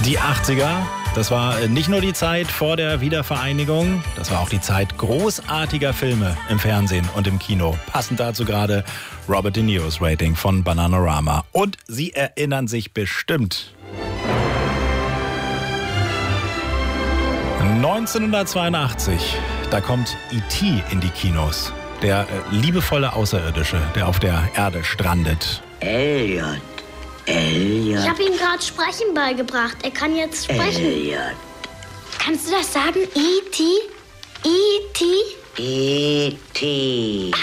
Die 80er, das war nicht nur die Zeit vor der Wiedervereinigung, das war auch die Zeit großartiger Filme im Fernsehen und im Kino. Passend dazu gerade Robert De Niro's Rating von Bananarama. Und Sie erinnern sich bestimmt. 1982, da kommt E.T. in die Kinos. Der liebevolle Außerirdische, der auf der Erde strandet. Elliot. Ich habe ihm gerade Sprechen beigebracht. Er kann jetzt sprechen. Elliot. Kannst du das sagen? E.T.? E.T.? E.T.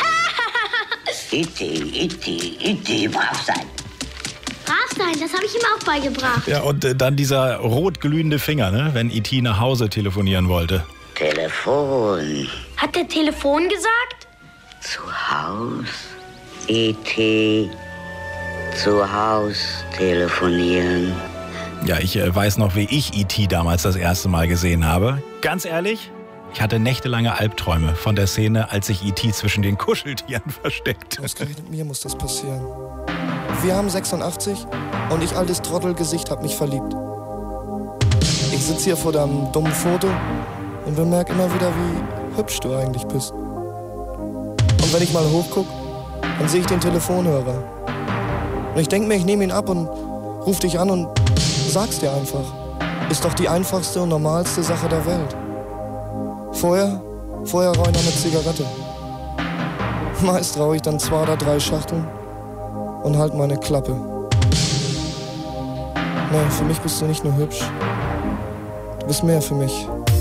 E.T. brav sein. Brav sein, das habe ich ihm auch beigebracht. Ja, und dann dieser rot glühende Finger, ne, wenn E.T. nach Hause telefonieren wollte. Telefon. Hat der Telefon gesagt? Zu Haus. E.T. Zu Haus telefonieren. Ja, ich weiß noch, wie ich E.T. damals das erste Mal gesehen habe. Ganz ehrlich, ich hatte nächtelange Albträume von der Szene, als sich E.T. zwischen den Kuscheltieren versteckt. Ausgerechnet mir muss das passieren. Wir haben 86 und ich, altes Trottelgesicht, hab mich verliebt. Ich sitze hier vor deinem dummen Foto und bemerke immer wieder, wie hübsch du eigentlich bist. Und wenn ich mal hochguck, dann sehe ich den Telefonhörer. Und ich denke mir, ich nehme ihn ab und ruf dich an und sag's dir einfach. Ist doch die einfachste und normalste Sache der Welt. Vorher rauche ich noch eine Zigarette. Meist rauche ich dann 2 oder 3 Schachteln und halt meine Klappe. Nee, für mich bist du nicht nur hübsch. Du bist mehr für mich.